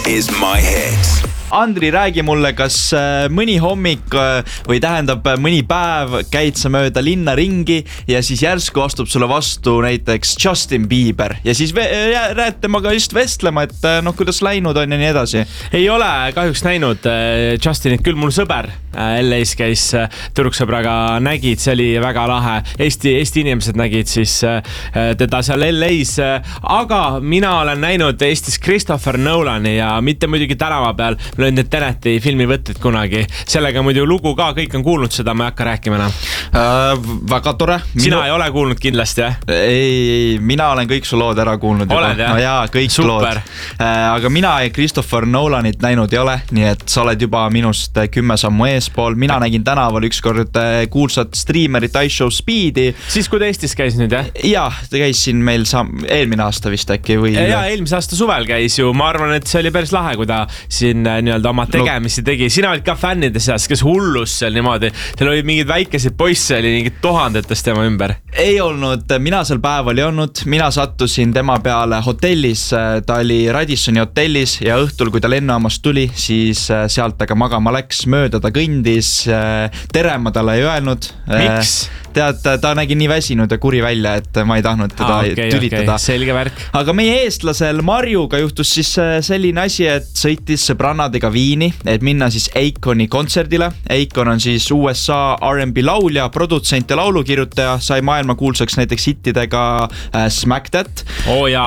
is my hit. Andri, räägi mulle, kas mõni hommik või tähendab mõni päev käid sa mööda linna ringi ja siis järsku astub sulle vastu näiteks Justin Bieber ja siis rääd temaga just vestlema, et kuidas läinud on ja nii edasi. Ei ole kahjuks näinud Justinit, küll mul sõber LA-s käis tüdruksõbraga, nägid, see oli väga lahe. Eesti inimesed nägid siis teda seal LA-s, aga mina olen näinud Eestis Christopher Nolani ja mitte muidugi tänava peal. Löön need Teneti filmi võtted kunagi. Sellega muidu lugu ka, kõik on kuulnud seda, ma ei hakka rääkima enam. Väga tore. Sina ei ole kuulnud kindlasti, jah? Ei, mina olen kõik su lood ära kuulnud. Oled, jah? No jaa, kõik super. Lood. Aga mina Christopher Nolanit näinud ei ole, nii et sa oled juba minust 10 sammu eespool. Mina nägin tänaval ükskord kuulsat streamerit iShow Speedi. Siis kui ta Eestis käis nüüd, jah? Jaa, ta käis siin meil eelmine aasta vist äkki või... Jaa, eelmise aasta suvel käis ju. Ma arvan, et see oli päris lahe, kui ta siin oma tegemisi tegi. Sina olid ka fännide seas, kes hullus seal niimoodi. Teil oli mingid väikesid poisse, oli mingid tuhandetest tema ümber. Ei olnud, mina seal päeval ei olnud. Mina sattusin tema peale hotellis. Ta oli Radissoni hotellis ja õhtul, kui ta lennujaamast tuli, siis sealt aga magama läks, mööda ta kõndis. Tere ma talle ei öelnud. Miks? Tead, ta nägi nii väsinud ja kuri välja, et ma ei tahtnud teda tülitada. Okay. Selge värk. Aga meie eestlasel Marjuga juhtus siis selline asi, et sõitis sõbrannadega Viini, et minna siis Akoni kontserdile. Akon on siis USA R&B laulja, produtsent ja laulukirjutaja, sai maailma kuulsaks näiteks hittidega Smack That. Jaa,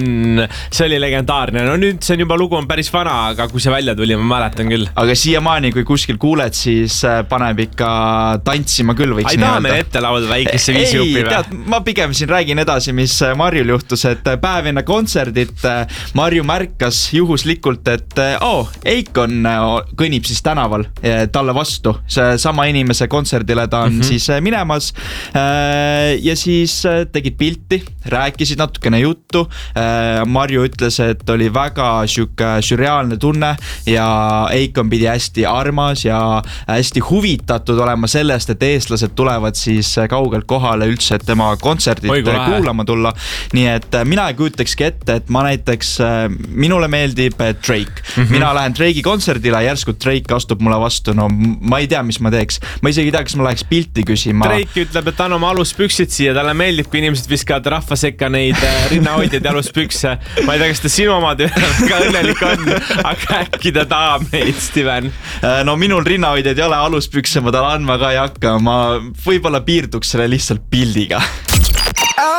see oli legendaarne. No nüüd see juba lugu on päris vana, aga kui see välja tuli, ma mäletan küll. Aga siiamaani, kui kuskil kuuled, siis paneb ikka tantsima küll võiks nii öelda. Ette lauda väikesse viisiupi või? Tead, ma pigem siin räägin edasi, mis Marjul juhtus, et päev enne kontserdit Marju märkas juhuslikult, et Akon kõnnib siis tänaval talle vastu. See sama inimese kontserdile ta on siis minemas ja siis tegid pilti, rääkisid natukene juttu. Marju ütles, et oli väga sürreaalne tunne ja Akon pidi hästi armas ja hästi huvitatud olema sellest, et eestlased tulevad siis kaugelt kohale üldse, et tema kontserdit kuulama tulla. Nii et mina ei kujutakski ette, et ma näiteks, minule meeldib Drake. Mina lähen Drake'i kontserdile, järsku Drake astub mulle vastu. No ma ei tea, mis ma teeks. Ma isegi ei tea, kas ma läheks pilti küsima. Drake ütleb, et on oma aluspüksid siia. Talle meeldib, kui inimesed viskavad rahva sekka neid rinnahoidjaid ja aluspükse. Ma ei tea, kas ta sinu omad väga õnnelik on, aga äkki ta tahab neid, Steven. No minul rinnahoidjaid ei ole, aluspükse ma talle andma ka ei hakka. Ma võib-olla piirduks selle lihtsalt pildiga.